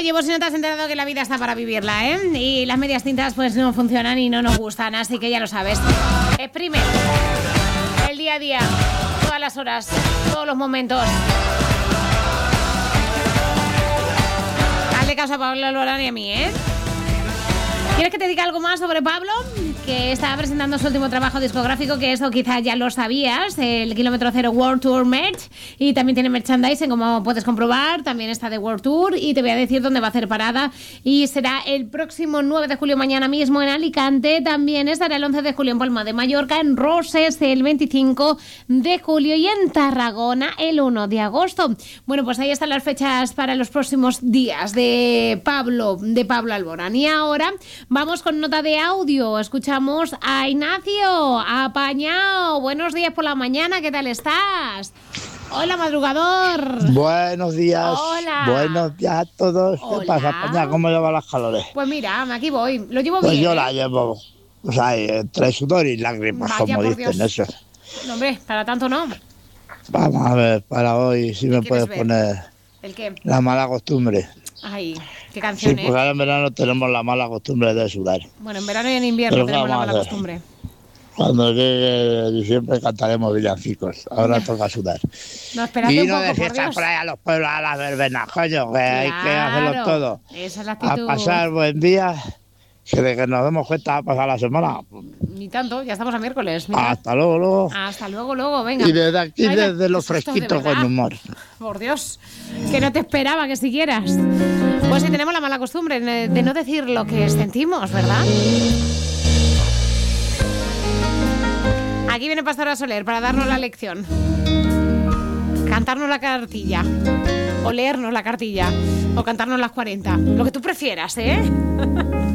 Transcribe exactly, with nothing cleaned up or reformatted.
Oye, vos si no te has enterado que la vida está para vivirla, ¿eh? Y las medias tintas pues no funcionan y no nos gustan, así que ya lo sabes. Exprime el día a día, todas las horas, todos los momentos. Hazle caso a Pablo Alborán y a mí, ¿eh? ¿Quieres que te diga algo más sobre Pablo? Que está presentando su último trabajo discográfico, que eso quizás ya lo sabías, el Kilómetro Cero World Tour Merch, y también tiene merchandising, como puedes comprobar, también está de World Tour, y te voy a decir dónde va a hacer parada, y será el próximo nueve de julio, mañana mismo en Alicante, también estará el once de julio en Palma de Mallorca, en Roses el veinticinco de julio y en Tarragona el uno de agosto. Bueno, pues ahí están las fechas para los próximos días de Pablo, de Pablo Alborán. Y ahora vamos con nota de audio. Escuchamos a Ignacio, apañado. Buenos días por la mañana, ¿qué tal estás? Hola, madrugador. Buenos días. Hola. Buenos días a todos. Hola. ¿Qué pasa, apañado? ¿Cómo llevan las calores? Pues mira, aquí voy. Lo llevo Pues bien. yo ¿eh? la llevo, o sea, entre sudor y lágrimas, Vaya, como por dicen Dios. eso. No, hombre, para tanto no. Vamos a ver, para hoy, si me quieres puedes ver? poner ¿El qué? La Mala Costumbre. Ay, qué Sí, canción, ¿eh? porque ahora en verano tenemos la mala costumbre de sudar. Bueno, en verano y en invierno Pero ¿qué tenemos la vamos a mala hacer? costumbre. Cuando llegue diciembre cantaremos villancicos. Ahora toca sudar. No, espérate Y un no poco, de por fiesta Dios. por ahí a los pueblos, a las verbenas, coño, que hay que hacerlo Claro, todo. esa es la A actitud. pasar buen día, que de que nos demos cuenta va a pasar la semana. Ni tanto, ya estamos a miércoles. Mira. Hasta luego, luego. Hasta luego, luego, venga. Y desde aquí, Vaya, desde lo qué susto, de fresquito verdad. con humor. Por Dios, que no te esperaba que siguieras. Pues sí, tenemos la mala costumbre de de no decir lo que sentimos, ¿verdad? Aquí viene Pastora Soler para darnos la lección. Cantarnos la cartilla. O leernos la cartilla. O cantarnos las cuarenta. Lo que tú prefieras, ¿eh?